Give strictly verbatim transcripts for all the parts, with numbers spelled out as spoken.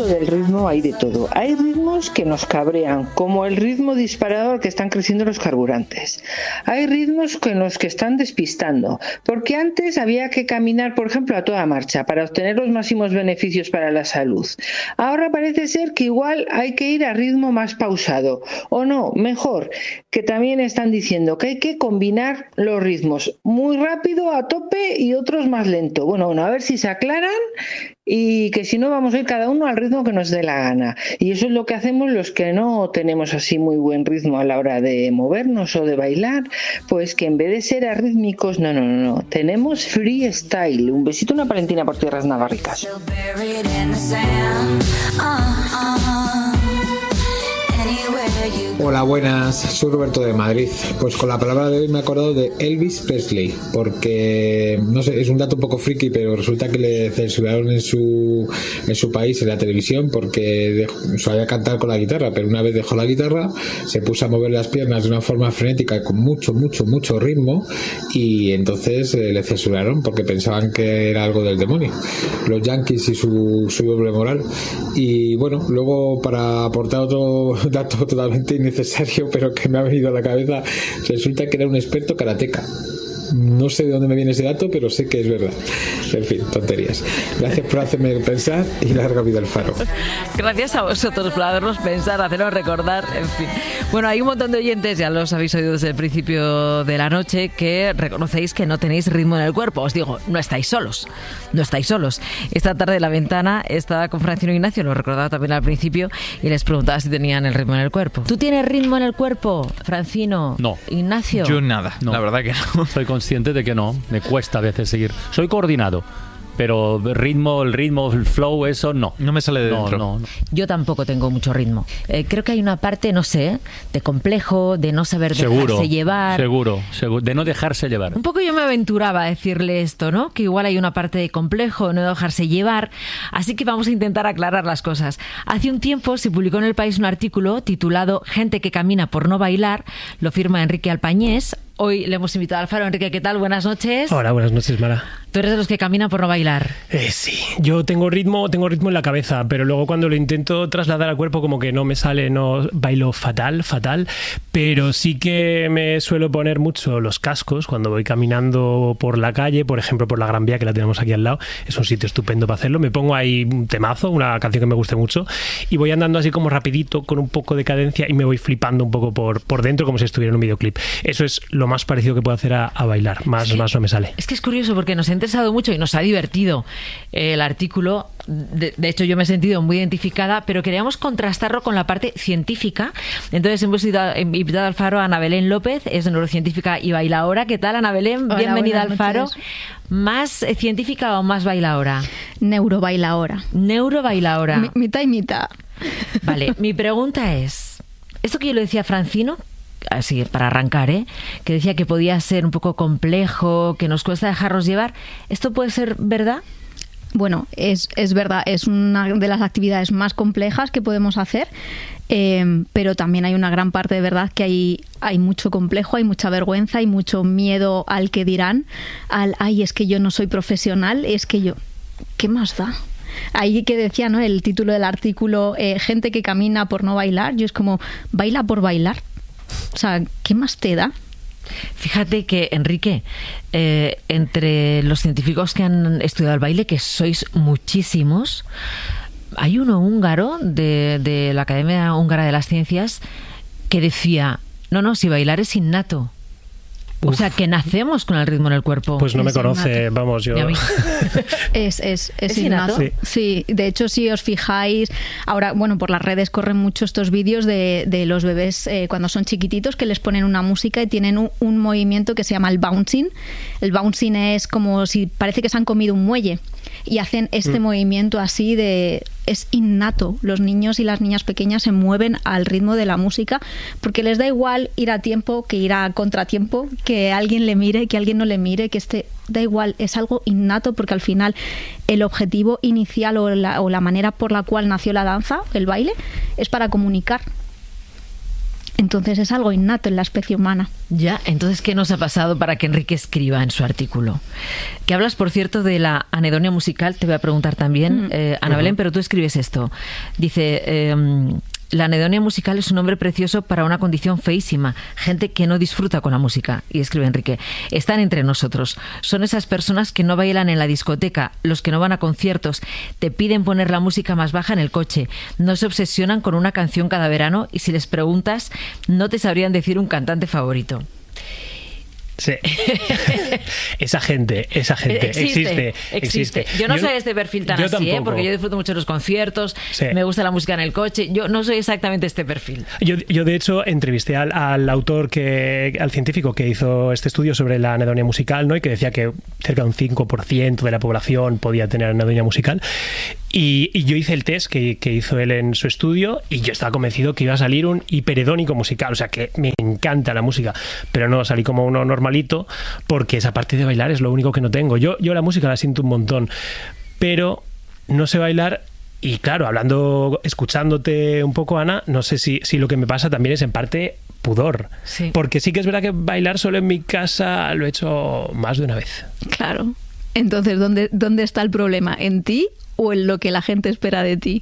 esto del ritmo hay de todo. Hay ritmos que nos cabrean, como el ritmo disparado al que están creciendo los carburantes. Hay ritmos con los que están despistando, porque antes había que caminar, por ejemplo, a toda marcha para obtener los máximos beneficios para la salud. Ahora parece ser que igual hay que ir a ritmo más pausado, o no, mejor, que también están diciendo que hay que combinar los ritmos muy rápido, a tope, y otros más lento. Bueno, bueno, a ver si se aclaran, y que si no vamos a ir cada uno al ritmo que nos dé la gana. Y eso es lo que hacemos los que no tenemos así muy buen ritmo a la hora de movernos o de bailar, pues que en vez de ser arrítmicos, no, no, no, no, tenemos freestyle. Un besito, una palentina por tierras navarricas. Hola, buenas, soy Roberto de Madrid. Pues con la palabra de hoy me he acordado de Elvis Presley, porque, no sé, es un dato un poco friki, pero resulta que le censuraron en su en su país, en la televisión, porque dejó, sabía cantar con la guitarra, pero una vez dejó la guitarra, se puso a mover las piernas de una forma frenética, con mucho, mucho, mucho ritmo, y entonces eh, le censuraron, porque pensaban que era algo del demonio, los Yankees y su, su doble moral. Y bueno, luego, para aportar otro dato totalmente innecesario, pero que me ha venido a la cabeza, resulta que era un experto karateca. No sé de dónde me viene ese dato, pero sé que es verdad. En fin, tonterías. Gracias por hacerme pensar y larga vida al Faro. Gracias a vosotros por hacernos pensar, hacernos recordar, en fin. Bueno, hay un montón de oyentes, ya los habéis oído desde el principio de la noche, que reconocéis que no tenéis ritmo en el cuerpo. Os digo, no estáis solos, no estáis solos. Esta tarde La Ventana estaba con Francino e Ignacio, lo recordaba también al principio, y les preguntaba si tenían el ritmo en el cuerpo. ¿Tú tienes ritmo en el cuerpo, Francino? No. Ignacio. Yo nada, no. La verdad que no. Soy consciente de que no, me cuesta a veces seguir. Soy coordinado, pero ritmo, el ritmo, el flow, eso no. No me sale de no, dentro. No, no. Yo tampoco tengo mucho ritmo. Eh, creo que hay una parte, no sé, de complejo, de no saber seguro, dejarse llevar. Seguro, seguro, de no dejarse llevar. Un poco yo me aventuraba a decirle esto, ¿no? Que igual hay una parte de complejo, no dejarse llevar. Así que vamos a intentar aclarar las cosas. Hace un tiempo se publicó en El País un artículo titulado Gente que camina por no bailar. Lo firma Enrique Alpañés. Hoy le hemos invitado al Faro. Enrique, ¿qué tal? Buenas noches. Hola, buenas noches, Mara. ¿Tú eres de los que caminan por no bailar? Eh, sí, yo tengo ritmo, tengo ritmo en la cabeza, pero luego cuando lo intento trasladar al cuerpo como que no me sale, no bailo fatal, fatal, pero sí que me suelo poner mucho los cascos cuando voy caminando por la calle, por ejemplo por la Gran Vía, que la tenemos aquí al lado, es un sitio estupendo para hacerlo, me pongo ahí un temazo, una canción que me guste mucho, y voy andando así como rapidito, con un poco de cadencia, y me voy flipando un poco por, por dentro como si estuviera en un videoclip. Eso es lo más parecido que puedo hacer a, a bailar, más, sí, más no me sale. Es que es curioso porque nos ha interesado mucho y nos ha divertido eh, el artículo. De, de hecho, yo me he sentido muy identificada, pero queríamos contrastarlo con la parte científica. Entonces hemos invitado al Faro a Ana Belén López, es neurocientífica y bailaora. ¿Qué tal, Ana Belén? Hola, bienvenida al Faro. noches. ¿Más científica o más bailaora? Neurobailaora. Neurobailaora. Mi, mitad y mitad. Vale, mi pregunta es, esto que yo le decía a Francino, así para arrancar, ¿eh? que decía que podía ser un poco complejo, que nos cuesta dejarnos llevar, ¿esto puede ser verdad? Bueno, es, es verdad, es una de las actividades más complejas que podemos hacer, eh, pero también hay una gran parte de verdad que hay, hay mucho complejo, hay mucha vergüenza, hay mucho miedo al que dirán, al, ay, es que yo no soy profesional, es que yo, ¿qué más da? Ahí que decía, ¿no? El título del artículo, eh, gente que camina por no bailar, yo es como, baila por bailar. O sea, ¿qué más te da? Fíjate que, Enrique, eh, entre los científicos que han estudiado el baile, que sois muchísimos, hay uno húngaro de, de la Academia Húngara de las Ciencias que decía, no, no, si bailar es innato. Uf. O sea, que nacemos con el ritmo en el cuerpo. Pues no es me conoce, innato. Vamos, yo... es, es, es, ¿Es innato. innato? Sí. sí, de hecho, si os fijáis, ahora, bueno, por las redes corren mucho estos vídeos de, de los bebés eh, cuando son chiquititos, que les ponen una música y tienen un, un movimiento que se llama el bouncing. El bouncing es como si parece que se han comido un muelle y hacen este mm. movimiento así de... Es innato. Los niños y las niñas pequeñas se mueven al ritmo de la música porque les da igual ir a tiempo que ir a contratiempo, que alguien le mire, que alguien no le mire, que esté... Da igual, es algo innato porque al final el objetivo inicial o la, o la manera por la cual nació la danza, el baile, es para comunicar. Entonces es algo innato en la especie humana. Ya, entonces, ¿qué nos ha pasado para que Enrique escriba en su artículo? Que hablas, por cierto, de la anedonia musical, te voy a preguntar también, mm. eh, Ana uh-huh. Belén, pero tú escribes esto. Dice... Eh, la anedonia musical es un nombre precioso para una condición feísima, gente que no disfruta con la música. Y escribe Enrique, están entre nosotros. Son esas personas que no bailan en la discoteca, los que no van a conciertos, te piden poner la música más baja en el coche, no se obsesionan con una canción cada verano y si les preguntas, no te sabrían decir un cantante favorito. Sí. Esa gente, esa gente existe, existe. existe. Yo no yo soy no, este perfil tan así, ¿eh? Porque yo disfruto mucho de los conciertos, sí. me gusta la música en el coche. Yo no soy exactamente este perfil. Yo, yo de hecho, entrevisté al, al autor, que al científico que hizo este estudio sobre la anedonia musical, ¿no? Y que decía que cerca de un cinco por ciento de la población podía tener anedonia musical. Y, y yo hice el test que, que hizo él en su estudio y yo estaba convencido que iba a salir un hiperedónico musical. O sea, que me encanta la música, pero no, salí como uno normalito porque esa parte de bailar es lo único que no tengo. Yo, yo la música la siento un montón, pero no sé bailar. Y claro, hablando, escuchándote un poco, Ana, no sé si, si lo que me pasa también es en parte pudor. Sí. Porque sí que es verdad que bailar solo en mi casa lo he hecho más de una vez. Claro. Entonces, ¿dónde, dónde está el problema? ¿En ti o en lo que la gente espera de ti?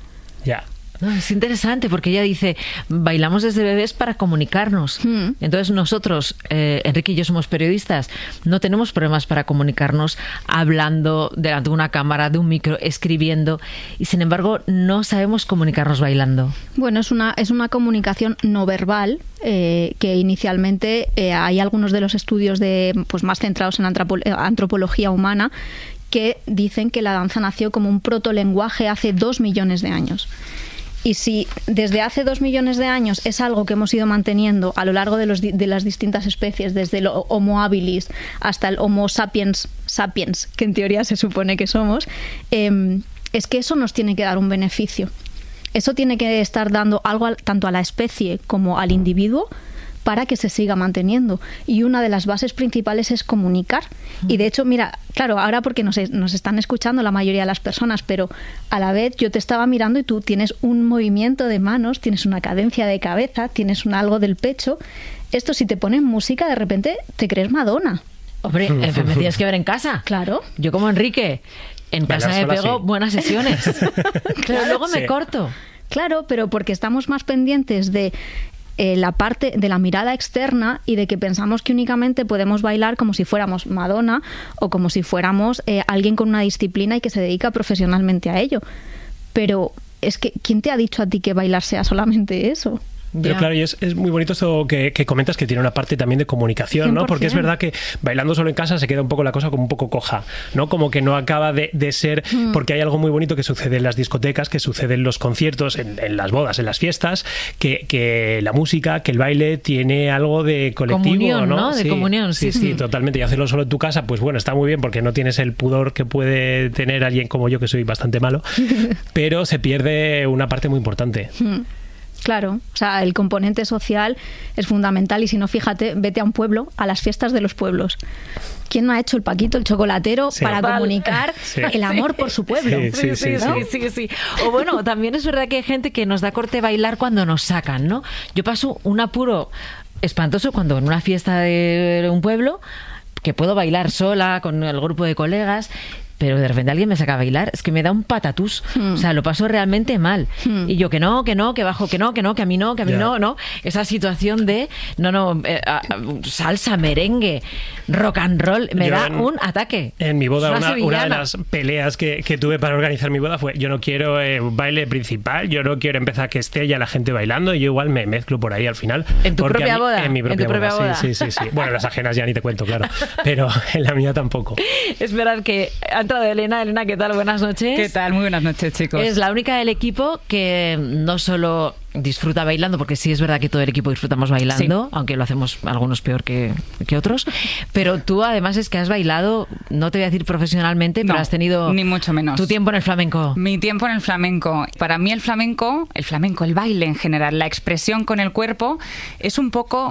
Ya. No, es interesante porque ella dice, bailamos desde bebés para comunicarnos. Mm. Entonces nosotros, eh, Enrique y yo somos periodistas, no tenemos problemas para comunicarnos hablando delante de una cámara, de un micro, escribiendo, y sin embargo no sabemos comunicarnos bailando. Bueno, es una, es una comunicación no verbal, eh, que inicialmente eh, hay algunos de los estudios de, pues, más centrados en antropo- antropología humana que dicen que la danza nació como un protolenguaje hace dos millones de años. Y si desde hace dos millones de años es algo que hemos ido manteniendo a lo largo de, los, de las distintas especies, desde el Homo habilis hasta el Homo sapiens sapiens, que en teoría se supone que somos, eh, es que eso nos tiene que dar un beneficio. Eso tiene que estar dando algo al, tanto a la especie como al individuo para que se siga manteniendo. Y una de las bases principales es comunicar. Y de hecho, mira, claro, ahora porque nos, nos están escuchando la mayoría de las personas, pero a la vez yo te estaba mirando y tú tienes un movimiento de manos, tienes una cadencia de cabeza, tienes un algo del pecho. Esto, si te ponen música, de repente te crees Madonna. Hombre, me tienes que ver en casa. Claro. Yo como Enrique, en casa me pego sí. buenas sesiones. Claro, luego me sí. corto. Claro, pero porque estamos más pendientes de Eh, la parte de la mirada externa y de que pensamos que únicamente podemos bailar como si fuéramos Madonna o como si fuéramos eh, alguien con una disciplina y que se dedica profesionalmente a ello. Pero es que, ¿quién te ha dicho a ti que bailar sea solamente eso? Pero yeah. claro, y es, es muy bonito esto que, que comentas, que tiene una parte también de comunicación, ¿no? Porque es verdad que bailando solo en casa se queda un poco la cosa como un poco coja, ¿no? Como que no acaba de, de ser, mm. porque hay algo muy bonito que sucede en las discotecas, que sucede en los conciertos, en, en las bodas, en las fiestas, que, que la música, que el baile tiene algo de colectivo, comunión, ¿no? ¿no? De sí, comunión, sí. Sí, sí, mm. totalmente. Y hacerlo solo en tu casa, pues bueno, está muy bien porque no tienes el pudor que puede tener alguien como yo, que soy bastante malo, pero se pierde una parte muy importante. Mm. Claro, o sea, el componente social es fundamental y si no, fíjate, vete a un pueblo, a las fiestas de los pueblos. ¿Quién no ha hecho el Paquito, el chocolatero, sí. para comunicar sí. el amor sí. por su pueblo? Sí, sí, sí, ¿no? sí, sí, sí. O bueno, también es verdad que hay gente que nos da corte bailar cuando nos sacan, ¿no? Yo paso un apuro espantoso cuando en una fiesta de un pueblo, que puedo bailar sola con el grupo de colegas, pero de repente alguien me saca a bailar, es que me da un patatús, hmm. o sea, lo paso realmente mal. Hmm. Y yo que no, que no, que bajo, que no, que no, que a mí no, que a mí yeah. no, no. Esa situación de, no, no, eh, uh, salsa, merengue, rock and roll, me yo da en, un ataque. En mi boda, una, una de las peleas que, que tuve para organizar mi boda fue, yo no quiero eh, baile principal, yo no quiero empezar que esté ya la gente bailando, y yo igual me mezclo por ahí al final. ¿En tu propia mí, boda? En mi propia, ¿En tu propia boda, boda? Sí, sí, sí, sí. Bueno, las ajenas ya ni te cuento, claro, pero en la mía tampoco. Esperad que ha entrado Elena. Elena, ¿qué tal? Buenas noches. ¿Qué tal? Muy buenas noches, chicos. Es la única del equipo que no solo disfruta bailando, porque sí es verdad que todo el equipo disfrutamos bailando, sí. aunque lo hacemos algunos peor que, que otros, pero tú además es que has bailado, no te voy a decir profesionalmente, pero no, has tenido ni mucho menos. Tu tiempo en el flamenco. Mi tiempo en el flamenco. Para mí el flamenco, el flamenco, el baile en general, la expresión con el cuerpo, es un poco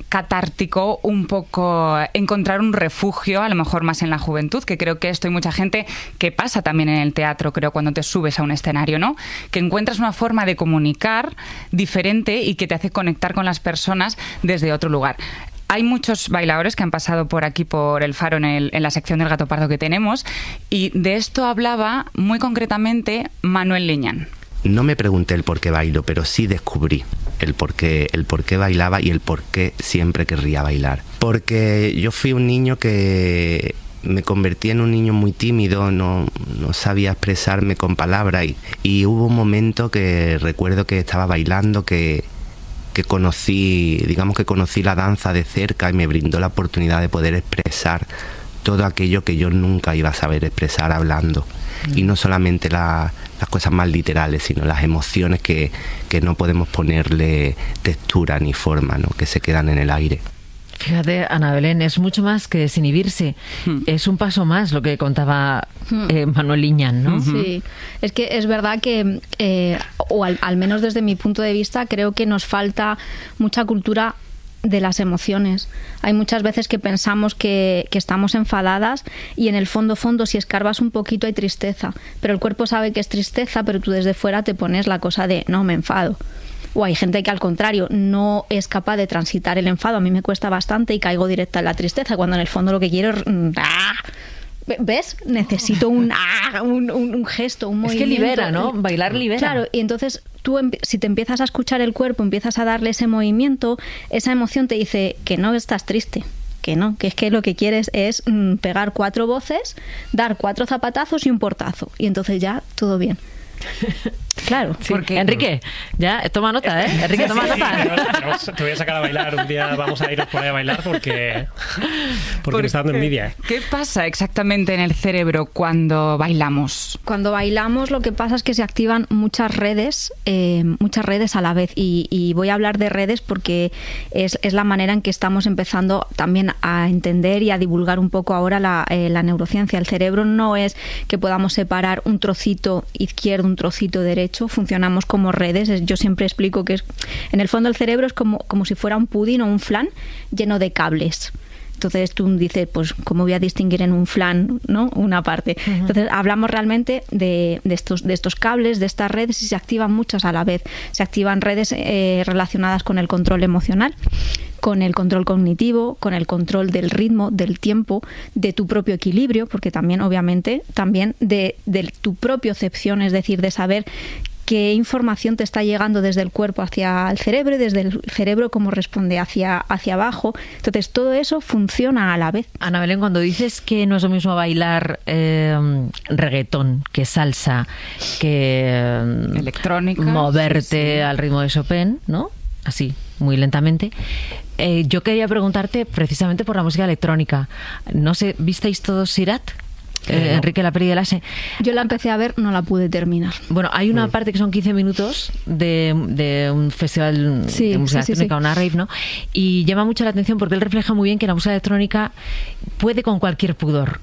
catártico, un poco encontrar un refugio, a lo mejor más en la juventud, que creo que esto hay mucha gente que pasa también en el teatro, creo, cuando te subes a un escenario, ¿no? Que encuentras una forma de comunicar diferente y que te hace conectar con las personas desde otro lugar. Hay muchos bailadores que han pasado por aquí, por El Faro, en, el, en la sección del Gato Pardo que tenemos, y de esto hablaba muy concretamente Manuel Liñán. No me pregunté el por qué bailo, pero sí descubrí el por qué, el por qué bailaba y el por qué siempre querría bailar. Porque yo fui un niño que me convertí en un niño muy tímido, no, no sabía expresarme con palabras, y, y hubo un momento que recuerdo que estaba bailando, que, que conocí, digamos que conocí la danza de cerca y me brindó la oportunidad de poder expresar todo aquello que yo nunca iba a saber expresar hablando. Y no solamente la, las cosas más literales, sino las emociones que, que no podemos ponerle textura ni forma, ¿no? Que se quedan en el aire. Fíjate, Ana Belén, es mucho más que desinhibirse. Hmm. Es un paso más lo que contaba eh, Manuel Liñán, ¿no? Sí, es que es verdad que, eh, o al, al menos desde mi punto de vista, creo que nos falta mucha cultura de las emociones. Hay muchas veces que pensamos que, que estamos enfadadas y en el fondo, fondo, si escarbas un poquito hay tristeza, pero el cuerpo sabe que es tristeza, pero tú desde fuera te pones la cosa de no, me enfado. O hay gente que al contrario no es capaz de transitar el enfado. A mí me cuesta bastante y caigo directa en la tristeza, cuando en el fondo lo que quiero es... ¡ah! ¿Ves? Necesito un, ¡ah! un, un, un gesto, un movimiento. Es que libera, ¿no? Bailar libera. Claro, y entonces tú, si te empiezas a escuchar el cuerpo, empiezas a darle ese movimiento, esa emoción te dice que no estás triste, que no, que es que lo que quieres es mm, pegar cuatro voces, dar cuatro zapatazos y un portazo. Y entonces ya, todo bien. Claro, sí. Porque Enrique, ya toma nota, ¿eh? Enrique, toma sí, nota. Sí, te voy a sacar a bailar. Un día vamos a ir por ahí a bailar porque, porque me está dando envidia. ¿Qué pasa exactamente en el cerebro cuando bailamos? Cuando bailamos, lo que pasa es que se activan muchas redes, eh, muchas redes a la vez. Y, y voy a hablar de redes porque es, es la manera en que estamos empezando también a entender y a divulgar un poco ahora la, eh, la neurociencia. El cerebro no es que podamos separar un trocito izquierdo, un trocito derecho. Funcionamos como redes. Yo siempre explico que es, en el fondo el cerebro es como, como si fuera un pudín o un flan lleno de cables. Entonces tú dices, pues, ¿cómo voy a distinguir en un flan, ¿no? Una parte? Uh-huh. Entonces hablamos realmente de, de, estos, de estos cables, de estas redes, y se activan muchas a la vez. Se activan redes eh, relacionadas con el control emocional, con el control cognitivo, con el control del ritmo, del tiempo, de tu propio equilibrio, porque también, obviamente, también de, de tu propiocepción, es decir, de saber qué información te está llegando desde el cuerpo hacia el cerebro y desde el cerebro cómo responde hacia, hacia abajo. Entonces, todo eso funciona a la vez. Ana Belén, cuando dices que no es lo mismo bailar eh, reggaetón que salsa, que eh, electrónica, moverte sí, sí. al ritmo de Chopin, ¿no? Así, muy lentamente. Eh, yo quería preguntarte precisamente por la música electrónica. No sé, ¿visteis todos Sirat? Eh, Enrique, la peli de Lasse. Yo la empecé a ver, no la pude terminar. Bueno, hay una parte que son quince minutos de, de un festival sí, de música sí, electrónica, sí, sí. una rave, ¿no? Y llama mucho la atención porque él refleja muy bien que la música electrónica puede con cualquier pudor.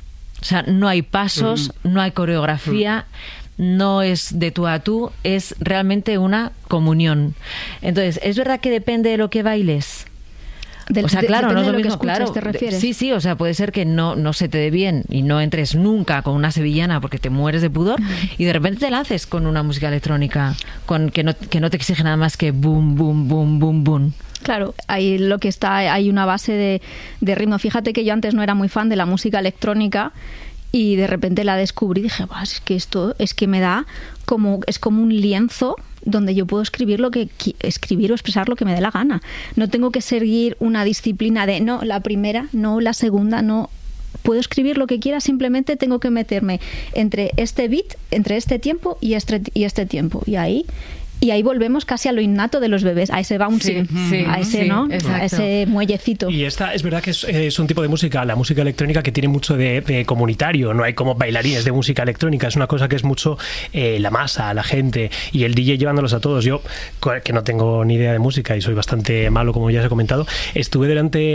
O sea, no hay pasos, mm. no hay coreografía, mm. no es de tú a tú, es realmente una comunión. Entonces, ¿es verdad que depende de lo que bailes? Del, o sea, claro, de, no es lo, lo mismo, que escuchas, claro. ¿te refieres? Sí, sí, o sea, puede ser que no, no se te dé bien y no entres nunca con una sevillana porque te mueres de pudor y de repente te lances con una música electrónica con que no, que no te exige nada más que boom, boom, boom, boom, boom. Claro, ahí lo que está, hay una base de, de ritmo. Fíjate que yo antes no era muy fan de la música electrónica y de repente la descubrí y dije, es que esto es que me da como, es como un lienzo donde yo puedo escribir lo que escribir o expresar lo que me dé la gana. No tengo que seguir una disciplina de no, la primera, no, la segunda, no. Puedo escribir lo que quiera, simplemente tengo que meterme entre este beat, entre este tiempo y este, y este tiempo. Y ahí Y ahí volvemos casi a lo innato de los bebés, a ese bouncing, sí, sí, a ese, sí, ¿no? Exacto. A ese muellecito. Y esta es verdad que es, es un tipo de música, la música electrónica, que tiene mucho de, de comunitario. No hay como bailarines de música electrónica, es una cosa que es mucho eh, la masa, la gente y el D J llevándolos a todos. Yo, que no tengo ni idea de música y soy bastante malo, como ya os he comentado, estuve durante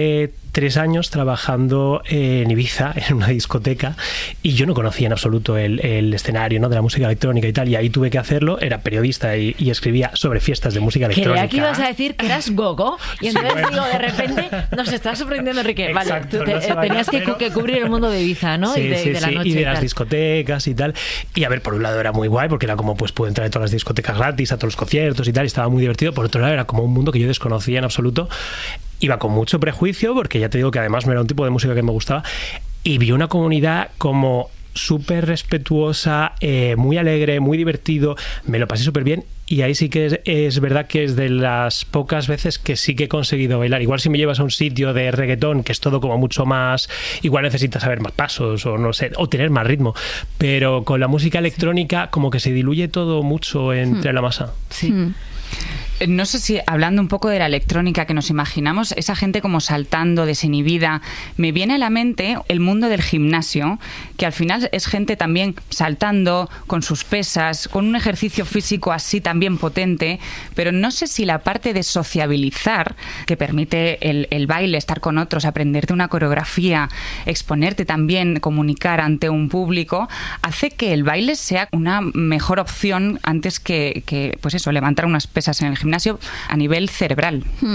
tres años trabajando en Ibiza, en una discoteca, y yo no conocía en absoluto el, el escenario, ¿no?, de la música electrónica y tal, y ahí tuve que hacerlo. Era periodista y, y escribía sobre fiestas de música electrónica. Creía que ibas a decir que eras gogo, y entonces bueno. digo, de repente nos está sorprendiendo Enrique. Exacto, vale, tú te, no tenías que, pero... que cubrir el mundo de Ibiza, ¿no? Sí, y de, sí, de la sí, noche y de y las tal. discotecas y tal. Y a ver, por un lado era muy guay, porque era como, pues puedo entrar a todas las discotecas gratis, a todos los conciertos y tal, y estaba muy divertido. Por otro lado, era como un mundo que yo desconocía en absoluto. Iba con mucho prejuicio, porque ya te digo que además no era un tipo de música que me gustaba, y vi una comunidad como súper respetuosa, eh, muy alegre, muy divertido, me lo pasé súper bien, y ahí sí que es, es verdad que es de las pocas veces que sí que he conseguido bailar. Igual si me llevas a un sitio de reggaetón, que es todo como mucho más, igual necesitas saber más pasos o no sé, o tener más ritmo, pero con la música electrónica como que se diluye todo mucho entre hmm. la masa. Sí. Hmm. No sé si, hablando un poco de la electrónica que nos imaginamos, esa gente como saltando, desinhibida, me viene a la mente el mundo del gimnasio, que al final es gente también saltando, con sus pesas, con un ejercicio físico así también potente, pero no sé si la parte de sociabilizar, que permite el, el baile, estar con otros, aprenderte una coreografía, exponerte también, comunicar ante un público, hace que el baile sea una mejor opción antes que, que pues eso, levantar unas pesas en el gimnasio a nivel cerebral. Hmm.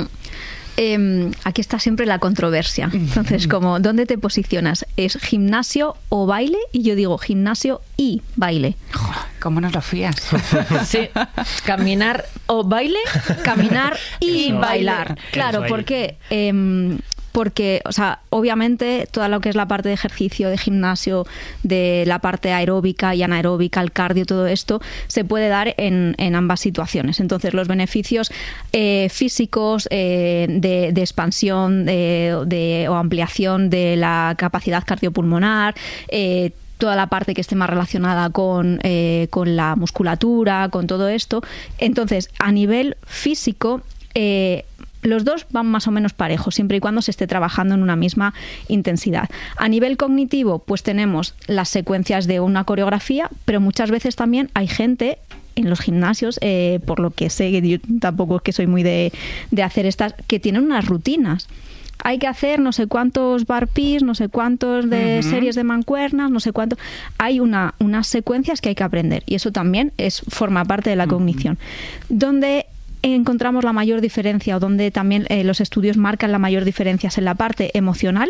Eh, aquí está siempre la controversia. Entonces, como, ¿dónde te posicionas? ¿Es gimnasio o baile? Y yo digo gimnasio y baile. ¿Cómo nos lo fías? Sí. Caminar o baile, caminar y Eso. bailar. Claro, porque eh, porque, o sea, obviamente toda lo que es la parte de ejercicio, de gimnasio, de la parte aeróbica y anaeróbica, el cardio, todo esto se puede dar en, en ambas situaciones. Entonces, los beneficios eh, físicos eh, de, de expansión de, de, o ampliación de la capacidad cardiopulmonar, eh, toda la parte que esté más relacionada con, eh, con la musculatura, con todo esto. Entonces, a nivel físico, eh, los dos van más o menos parejos, siempre y cuando se esté trabajando en una misma intensidad. A nivel cognitivo, pues tenemos las secuencias de una coreografía, pero muchas veces también hay gente en los gimnasios, eh, por lo que sé, yo tampoco es que soy muy de, de hacer estas, que tienen unas rutinas. Hay que hacer no sé cuántos burpees, no sé cuántos de uh-huh. series de mancuernas, no sé cuánto. Hay una, unas secuencias que hay que aprender, y eso también es, forma parte de la uh-huh. cognición. Donde encontramos la mayor diferencia, o donde también eh, los estudios marcan la mayor diferencia, es en la parte emocional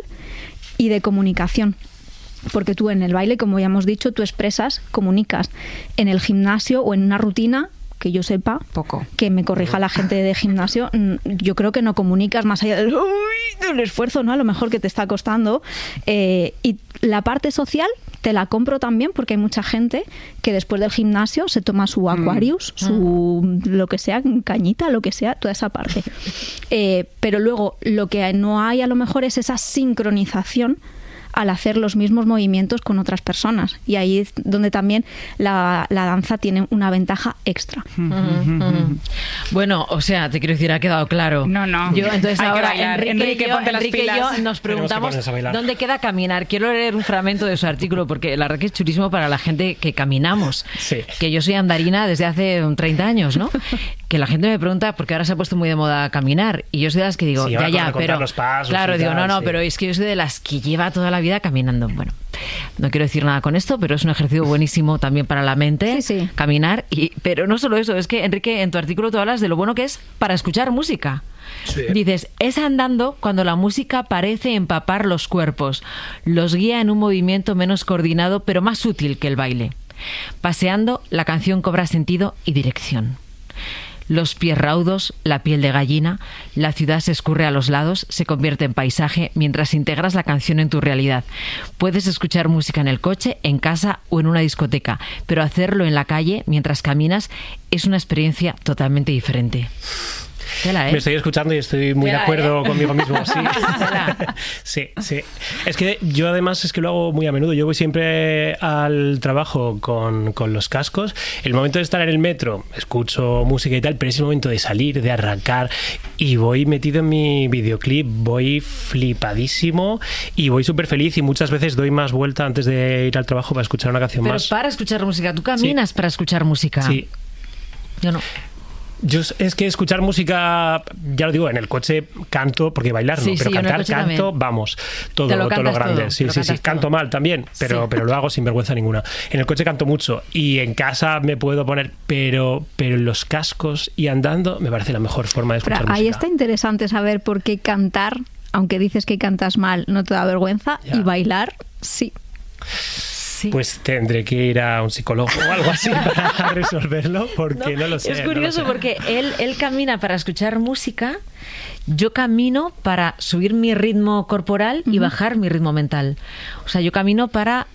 y de comunicación. Porque tú en el baile, como ya hemos dicho, tú expresas, comunicas. En el gimnasio o en una rutina, que yo sepa, poco, que me corrija la gente de gimnasio, yo creo que no comunicas más allá del, uy, del esfuerzo, ¿no? A lo mejor que te está costando. Eh, y la parte social te la compro también, porque hay mucha gente que después del gimnasio se toma su Aquarius, mm. su lo que sea, cañita, lo que sea, toda esa parte. Eh, pero luego lo que no hay a lo mejor es esa sincronización al hacer los mismos movimientos con otras personas. Y ahí es donde también la, la danza tiene una ventaja extra. Uh-huh. Bueno, o sea, te quiero decir, ha quedado claro. No, no. Yo, entonces Hay ahora que bailar. Enrique, Enrique, y yo, ponte las Enrique y pilas. yo nos preguntamos dónde queda caminar. Quiero leer un fragmento de su artículo, porque la verdad que es chulísimo para la gente que caminamos. Sí. Que yo soy andarina desde hace treinta años, ¿no? Que la gente me pregunta, porque ahora se ha puesto muy de moda caminar, y yo soy de las que digo, sí, ya, ya, pero los pasos claro, digo, tal, no, no, sí. pero es que yo soy de las que lleva toda la vida caminando. Bueno, no quiero decir nada con esto, pero es un ejercicio buenísimo también para la mente, sí, sí. caminar, y pero no solo eso, es que, Enrique, en tu artículo tú hablas de lo bueno que es para escuchar música. Sí. Dices, es andando cuando la música parece empapar los cuerpos, los guía en un movimiento menos coordinado, pero más útil que el baile. Paseando, la canción cobra sentido y dirección. Los pies raudos, la piel de gallina, la ciudad se escurre a los lados, se convierte en paisaje mientras integras la canción en tu realidad. Puedes escuchar música en el coche, en casa o en una discoteca, pero hacerlo en la calle mientras caminas es una experiencia totalmente diferente. Tela, ¿eh? Me estoy escuchando y estoy muy Tela, de acuerdo ¿eh? conmigo mismo. Sí. sí, sí. Es que yo además es que lo hago muy a menudo. Yo voy siempre al trabajo con, con los cascos. El momento de estar en el metro, escucho música y tal, pero es el momento de salir, de arrancar, y voy metido en mi videoclip, voy flipadísimo y voy súper feliz, y muchas veces doy más vuelta antes de ir al trabajo para escuchar una canción pero más. Para escuchar música, ¿tú caminas sí. para escuchar música? Sí. Yo no. Yo es que escuchar música, ya lo digo, en el coche canto, porque bailar no, sí, pero sí, cantar canto, también. Vamos, todo, lo todo lo grande. Todo, sí, lo sí, sí, canto todo. mal también, pero, sí. pero lo hago sin vergüenza ninguna. En el coche canto mucho y en casa me puedo poner, pero, pero en los cascos y andando me parece la mejor forma de escuchar pero música. Ahí está interesante saber por qué cantar, aunque dices que cantas mal, no te da vergüenza, ya. Y bailar, sí. Sí. Pues tendré que ir a un psicólogo o algo así para resolverlo, porque no, no lo sé. Es curioso no lo sé. porque él, él camina para escuchar música, yo camino para subir mi ritmo corporal y uh-huh. bajar mi ritmo mental. O sea, yo camino para,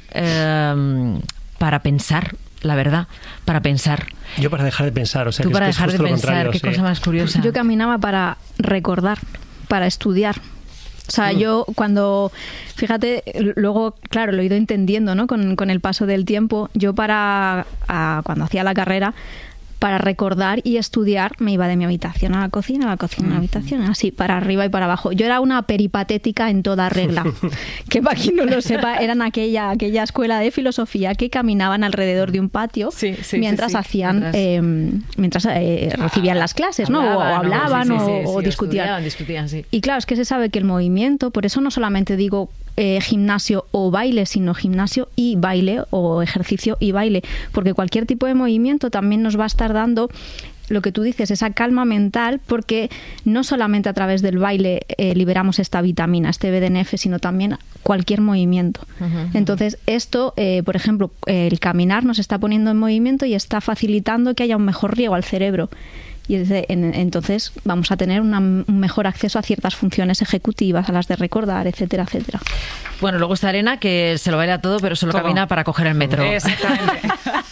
eh, para pensar, la verdad, para pensar. Yo para dejar de pensar, o sea, Tú que para es que dejar es de justo pensar, lo qué sí. cosa más curiosa. Yo caminaba para recordar, para estudiar. O sea, yo cuando, fíjate, luego, claro, lo he ido entendiendo, ¿no? Con, con el paso del tiempo. Yo para, a, cuando hacía la carrera, para recordar y estudiar, me iba de mi habitación a la cocina, a la cocina a la habitación, así, para arriba y para abajo. Yo era una peripatética en toda regla. Que para quien no lo sepa, eran aquella, aquella escuela de filosofía que caminaban alrededor de un patio sí, sí, mientras sí, sí. hacían, mientras, eh, mientras eh, recibían las clases, ¿no? Hablaban, o, o hablaban no, sí, sí, o, sí, o sí, discutían. discutían sí. Y claro, es que se sabe que el movimiento, por eso no solamente digo Eh, gimnasio o baile, sino gimnasio y baile o ejercicio y baile, porque cualquier tipo de movimiento también nos va a estar dando lo que tú dices, esa calma mental, porque no solamente a través del baile eh, liberamos esta vitamina, este B D N F, sino también cualquier movimiento. Uh-huh. Entonces, esto, eh, por ejemplo, eh, el caminar nos está poniendo en movimiento y está facilitando que haya un mejor riego al cerebro. Y entonces vamos a tener una, un mejor acceso a ciertas funciones ejecutivas, a las de recordar, etcétera, etcétera. Bueno, luego está Elena, que se lo baila todo, pero solo todo. Camina para coger el metro. Exactamente.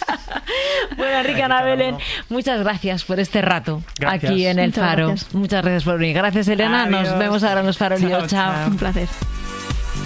Bueno, Enrique, Ana Belén, muchas gracias por este rato gracias. Aquí en El Muchas Faro. Gracias. Muchas gracias por venir. Gracias, Elena. Adiós. Nos vemos ahora en Los Farolillos. Chao, chao. Un placer.